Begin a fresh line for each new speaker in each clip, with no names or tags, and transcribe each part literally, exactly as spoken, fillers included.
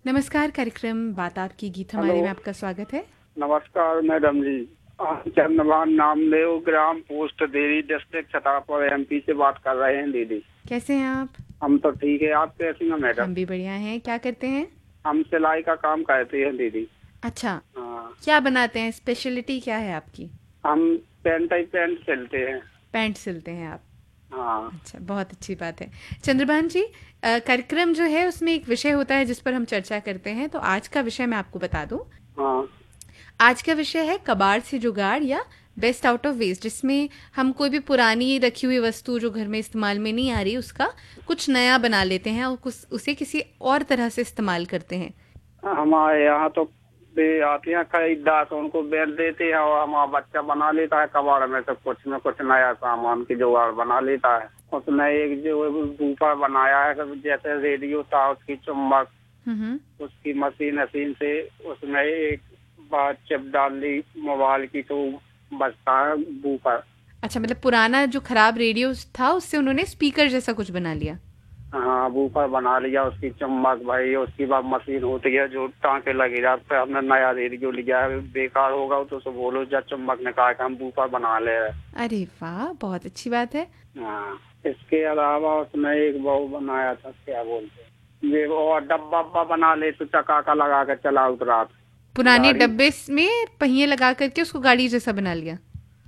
नमस्कार, कार्यक्रम बात आपकी गीत हमारे
हेलो।
में आपका स्वागत है।
नमस्कार मैडम जी। हम चंद्रभान नामदेव, ग्राम पोस्ट देरी, डिस्ट्रिक्ट छतरपुर, एमपी से बात कर रहे हैं दीदी।
कैसे हैं आप?
हम तो ठीक है, आप कैसी हैं मैडम?
हम भी बढ़िया हैं। क्या करते हैं?
हम सिलाई का काम करते हैं दीदी।
अच्छा,
हाँ,
क्या बनाते हैं? स्पेशलिटी क्या है आपकी?
हम पेंट ही पेंट सिलते हैं।
पैंट सिलते हैं आप?
हाँ
अच्छा, बहुत अच्छी बात है। चंद्रभान जी, अ, कार्यक्रम जो है उसमें एक विषय होता है जिस पर हम चर्चा करते हैं, तो आज का विषय मैं आपको बता दूं।
हाँ
आज का विषय है कबाड़ से जुगाड़ या बेस्ट आउट ऑफ वेस्ट, जिसमें हम कोई भी पुरानी रखी हुई वस्तु जो घर में इस्तेमाल में नहीं आ रही उसका कुछ नया बना लेते हैं और कुछ उसे किसी और तरह से इस्तेमाल करते हैं।
हमारे यहाँ तो वे आते हैं खरीदार, तो उनको बेच देते हैं और हमारा बच्चा बना लेता है कबाड़ में से कुछ न कुछ नया सामान की जुगाड़ बना लेता है। उसने एक जो ऊपर बनाया है, जैसे रेडियो था, उसकी चुम्बक,
हम्म।
उसकी मशीन मशीन से उसमें एक बार चिप डाल दी मोबाइल की, तो बजता है ऊपर।
अच्छा, मतलब पुराना जो खराब रेडियो था उससे उन्होंने स्पीकर जैसा कुछ बना लिया।
हाँ, ऊपर बना लिया, उसकी चुम्बक भाई। उसकी बाद मशीन होती है जो टाँके लगी जाते हैं। हमने नया रेडियो लिया है, बेकार होगा तो उसे बोलो जब चुम्बक निकाल के हम ऊपर बना ले रहे।
अरे वाह, बहुत अच्छी बात है।
हाँ, इसके अलावा उसने एक वो बनाया था, क्या बोलते हैं ये, और डब्बा वब्बा बना ले तो चक्का का लगा के चला उतरा
पुराने
गाड़ी।
डब्बे में पहिए लगा करके उसको गाड़ी जैसा बना लिया।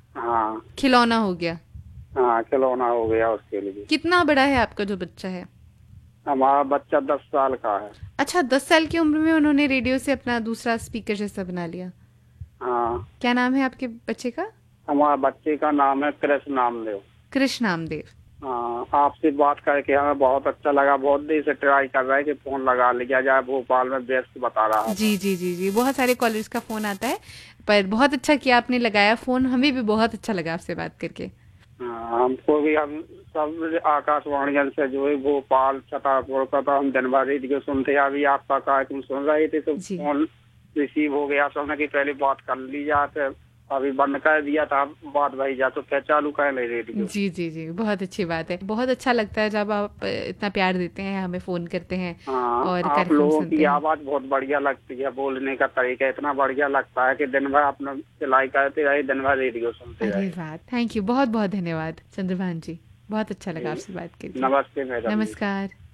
हाँ
खिलौना हो गया।
हाँ, खिलौना हो गया उसके लिए।
कितना बड़ा है आपका जो बच्चा है?
हमारा बच्चा दस साल का है।
अच्छा, दस साल की उम्र में उन्होंने रेडियो से अपना दूसरा स्पीकर जैसा बना लिया।
हाँ,
क्या नाम है आपके बच्चे का?
हमारे बच्चे का नाम है कृष्ण नामदेव।
कृष्ण नामदेव।
हाँ, आपसे बात करके हमें बहुत अच्छा लगा। बहुत देर से ट्राई कर रहे हैं कि फोन लगा लिया जाए, भोपाल में व्यस्त बता रहा था।
जी जी जी जी, बहुत सारे कॉलर्स का फोन आता है, पर बहुत अच्छा किया आपने लगाया फोन। हमें भी बहुत अच्छा लगा आपसे बात करके।
हाँ, हमको भी, हम सब आकाशवाणी से जो है भोपाल छतरपुर का, तो हम दिन भर रेडियो सुनते हैं। अभी आपका कार्यक्रम सुन रहे थे तो
जी
फोन रिसीव हो गया, सोचने की पहले बात कर ली जाए। अभी बंद कर दिया था, बात भाई जा तो क्या चालू कर ले रेडियो।
जी जी जी, बहुत अच्छी बात है। बहुत अच्छा लगता है जब आप इतना प्यार देते हैं, हमें फोन करते हैं
हाँ,
और
आप
कार्यक्रम
लोगों
सुनते
की
हैं।
आवाज बहुत बढ़िया लगती है, बोलने का तरीका इतना बढ़िया लगता है कि दिन भर अपना सिलाई करते रहे, दिन भर रेडियो सुनते
अरे
रहे।
वाह, थैंक यू, बहुत बहुत धन्यवाद चंद्रभान जी। बहुत अच्छा लगा
जी,
आपसे बात करके।
नमस्ते मैडम जी।
नमस्कार।